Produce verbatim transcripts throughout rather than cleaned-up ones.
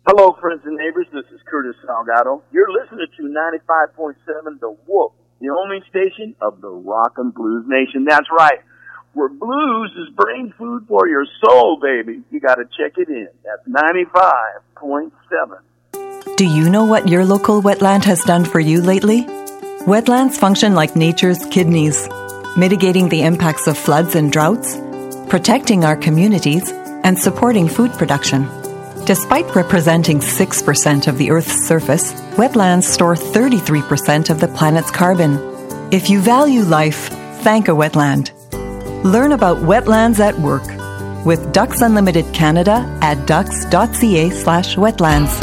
Hello, friends and neighbors. This is Curtis Salgado. You're listening to ninety-five point seven The Wolf, the only station of the rock and blues nation. That's right. Where blues is brain food for your soul, baby. You got to check it in. That's ninety-five point seven. Do you know what your local wetland has done for you lately? Wetlands function like nature's kidneys, mitigating the impacts of floods and droughts, protecting our communities, and supporting food production. Despite representing six percent of the Earth's surface, wetlands store thirty-three percent of the planet's carbon. If you value life, thank a wetland. Learn about wetlands at work with Ducks Unlimited Canada at ducks.ca slash wetlands.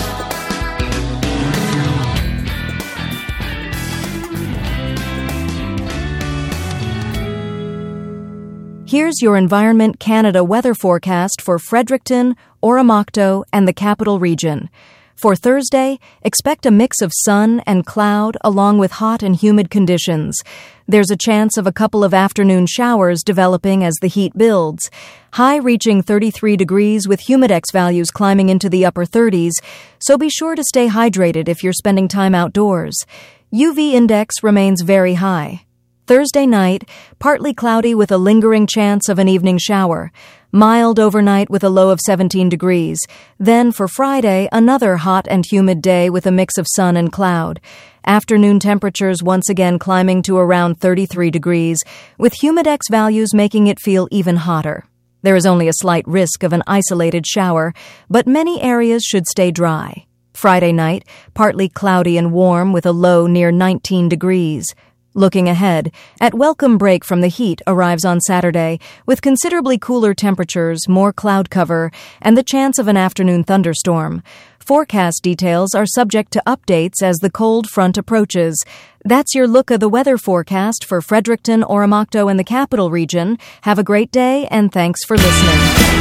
Here's your Environment Canada weather forecast for Fredericton, Oromocto, and the Capital Region. For Thursday, expect a mix of sun and cloud along with hot and humid conditions. There's a chance of a couple of afternoon showers developing as the heat builds. High reaching thirty-three degrees with humidex values climbing into the upper thirties, so be sure to stay hydrated if you're spending time outdoors. U V index remains very high. Thursday night, partly cloudy with a lingering chance of an evening shower. Mild overnight with a low of seventeen degrees. Then for Friday, another hot and humid day with a mix of sun and cloud. Afternoon temperatures once again climbing to around thirty-three degrees, with humidex values making it feel even hotter. There is only a slight risk of an isolated shower, but many areas should stay dry. Friday night, partly cloudy and warm with a low near nineteen degrees. Looking ahead, at welcome break from the heat arrives on Saturday, with considerably cooler temperatures, more cloud cover, and the chance of an afternoon thunderstorm. Forecast details are subject to updates as the cold front approaches. That's your look of the weather forecast for Fredericton, Oromocto, and the Capital Region. Have a great day, and thanks for listening.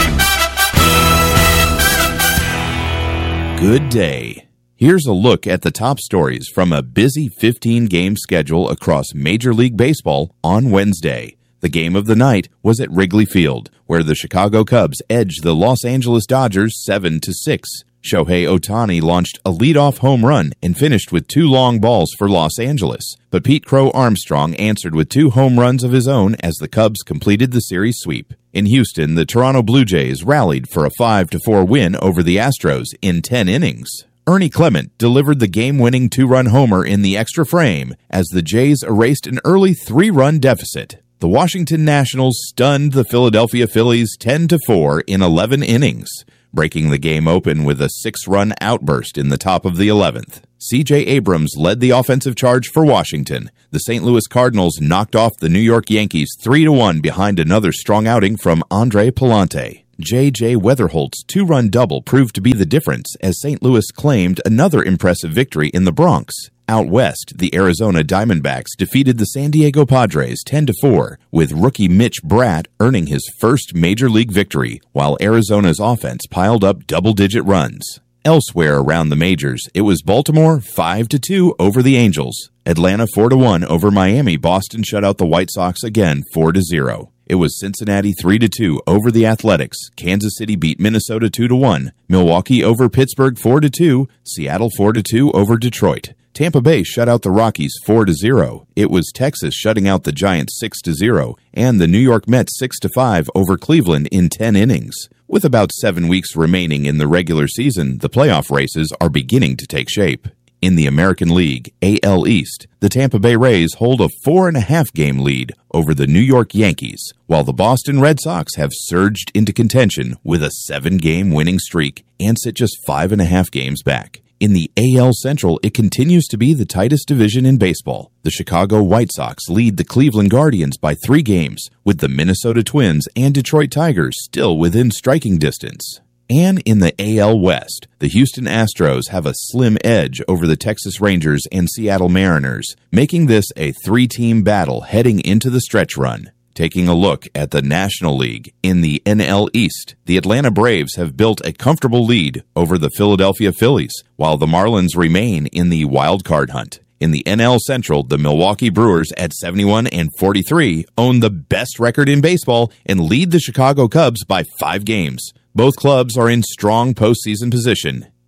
Good day. Here's a look at the top stories from a busy fifteen-game schedule across Major League Baseball on Wednesday. The game of the night was at Wrigley Field, where the Chicago Cubs edged the Los Angeles Dodgers seven to six. Shohei Ohtani launched a leadoff home run and finished with two long balls for Los Angeles. But Pete Crow Armstrong answered with two home runs of his own as the Cubs completed the series sweep. In Houston, the Toronto Blue Jays rallied for a five to four win over the Astros in ten innings. Ernie Clement delivered the game-winning two-run homer in the extra frame as the Jays erased an early three-run deficit. The Washington Nationals stunned the Philadelphia Phillies ten to four in eleven innings, breaking the game open with a six-run outburst in the top of the eleventh. C J Abrams led the offensive charge for Washington. The Saint Louis Cardinals knocked off the New York Yankees three to one behind another strong outing from Andre Pallante. J J Weatherholt's two-run double proved to be the difference as Saint Louis claimed another impressive victory in the Bronx. Out west, the Arizona Diamondbacks defeated the San Diego Padres ten to four, with rookie Mitch Bratt earning his first major league victory, while Arizona's offense piled up double-digit runs. Elsewhere around the majors, it was Baltimore five to two over the Angels. Atlanta four to one over Miami. Boston shut out the White Sox again four to zero. It was Cincinnati three to two over the Athletics. Kansas City beat Minnesota two to one. Milwaukee over Pittsburgh four to two. Seattle four to two over Detroit. Tampa Bay shut out the Rockies four to zero. It was Texas shutting out the Giants six to zero, and the New York Mets six to five over Cleveland in ten innings. With about seven weeks remaining in the regular season, the playoff races are beginning to take shape. In the American League, A L East, the Tampa Bay Rays hold a four and a half game lead over the New York Yankees, while the Boston Red Sox have surged into contention with a seven game winning streak and sit just five and a half games back. In the A L Central, it continues to be the tightest division in baseball. The Chicago White Sox lead the Cleveland Guardians by three games, with the Minnesota Twins and Detroit Tigers still within striking distance. And in the A L West, the Houston Astros have a slim edge over the Texas Rangers and Seattle Mariners, making this a three-team battle heading into the stretch run. Taking a look at the National League, in the N L East, the Atlanta Braves have built a comfortable lead over the Philadelphia Phillies, while the Marlins remain in the wild card hunt. In the N L Central, the Milwaukee Brewers at seventy-one and forty-three own the best record in baseball and lead the Chicago Cubs by five games. Both clubs are in strong postseason position.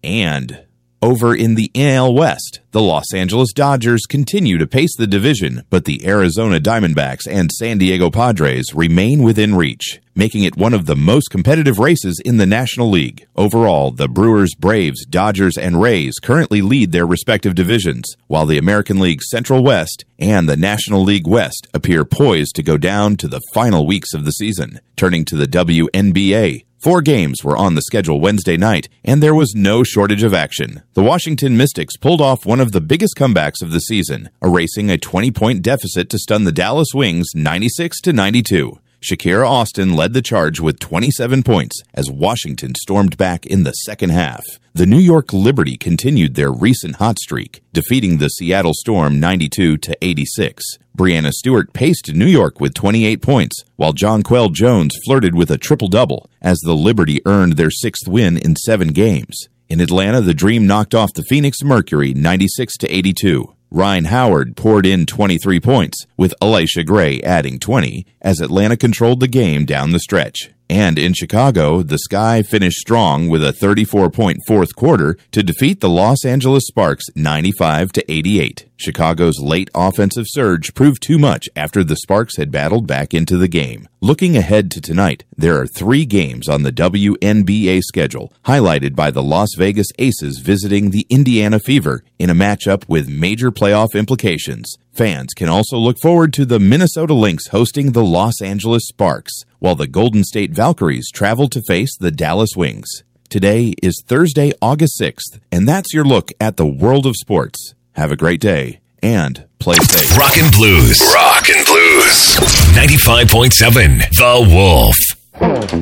And over in the N L West, the Los Angeles Dodgers continue to pace the division, but the Arizona Diamondbacks and San Diego Padres remain within reach, making it one of the most competitive races in the National League. Overall, the Brewers, Braves, Dodgers, and Rays currently lead their respective divisions, while the American League Central West and the National League West appear poised to go down to the final weeks of the season. Turning to the W N B A, four games were on the schedule Wednesday night, and there was no shortage of action. The Washington Mystics pulled off one of the biggest comebacks of the season, erasing a twenty-point deficit to stun the Dallas Wings ninety-six to ninety-two. Shakira Austin led the charge with twenty-seven points as Washington stormed back in the second half. The New York Liberty continued their recent hot streak, defeating the Seattle Storm ninety-two to eighty-six. Breanna Stewart paced New York with twenty-eight points, while Jonquel Jones flirted with a triple-double as the Liberty earned their sixth win in seven games. In Atlanta, the Dream knocked off the Phoenix Mercury ninety-six to eighty-two. Ryan Howard poured in twenty-three points, with Alicia Gray adding twenty, as Atlanta controlled the game down the stretch. And in Chicago, the Sky finished strong with a thirty-four point fourth quarter to defeat the Los Angeles Sparks ninety-five to eighty-eight. Chicago's late offensive surge proved too much after the Sparks had battled back into the game. Looking ahead to tonight, there are three games on the W N B A schedule, highlighted by the Las Vegas Aces visiting the Indiana Fever in a matchup with major playoff implications. Fans can also look forward to the Minnesota Lynx hosting the Los Angeles Sparks, while the Golden State Valkyries travel to face the Dallas Wings. Today is Thursday, August sixth, and that's your look at the world of sports. Have a great day, and play safe. Rockin' Blues. Rockin' Blues. ninety-five point seven The Wolf.